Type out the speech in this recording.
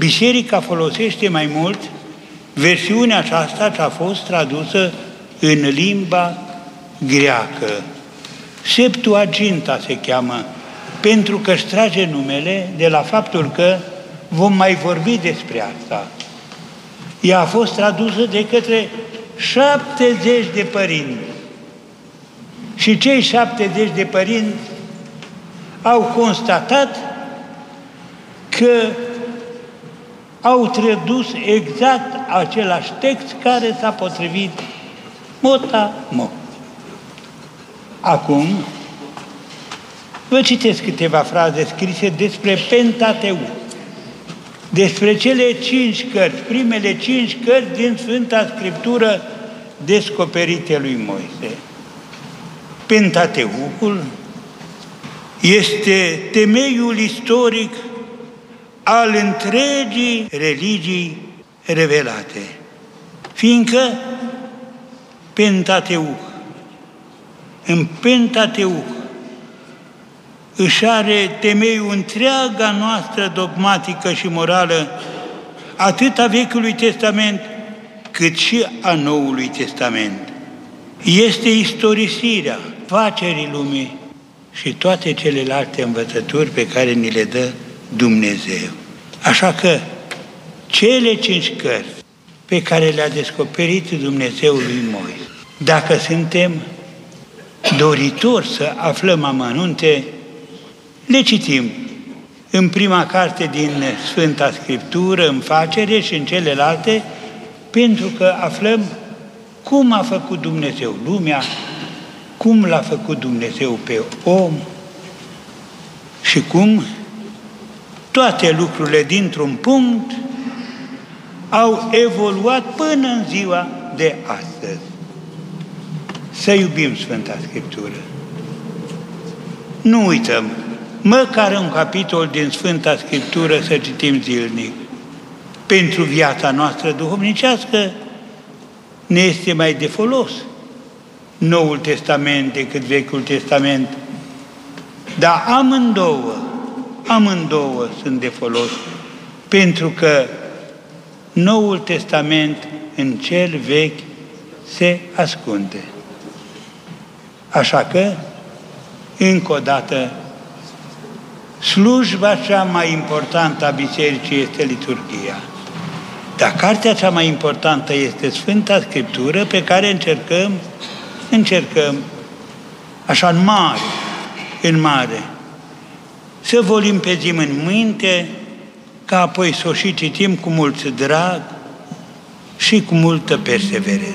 Biserica folosește mai mult versiunea aceasta ce a fost tradusă în limba greacă. Septuaginta se cheamă, pentru că își trage numele de la faptul că vom mai vorbi despre asta. Ea a fost tradusă de către 70 de părinți. Și cei 70 de părinți au constatat că au tradus exact același text care s-a potrivit mot-a-mot. Acum, vă citesc câteva fraze scrise despre Pentateuch, despre cele 5 cărți, primele 5 cărți din Sfânta Scriptură descoperite lui Moise. Pentateuchul este temeiul istoric al întregii religii revelate, fiindcă în Pentateuch își are temeiul întreaga noastră dogmatică și morală, atât a Vechiului Testament, cât și a Noului Testament. Este istorisirea facerii lumii și toate celelalte învățături pe care ni le dă Dumnezeu. Așa că cele 5 cărți pe care le-a descoperit Dumnezeu lui Moise, dacă suntem doritori să aflăm amănunte, le citim în prima carte din Sfânta Scriptură, în Facere și în celelalte, pentru că aflăm cum a făcut Dumnezeu lumea, cum l-a făcut Dumnezeu pe om și cum toate lucrurile dintr-un punct au evoluat până în ziua de astăzi. Să iubim Sfânta Scriptură. Nu uităm, măcar un capitol din Sfânta Scriptură să citim zilnic. Pentru viața noastră duhovnicească ne este mai de folos Noul Testament decât Vechiul Testament, dar amândouă sunt de folos, pentru că Noul Testament în cel vechi se ascunde. Așa că, încă o dată, slujba cea mai importantă a Bisericii este liturghia. Dar cartea cea mai importantă este Sfânta Scriptură, pe care încercăm așa în mare, să o limpezim în minte, ca apoi să o și citim cu mult drag și cu multă perseverență.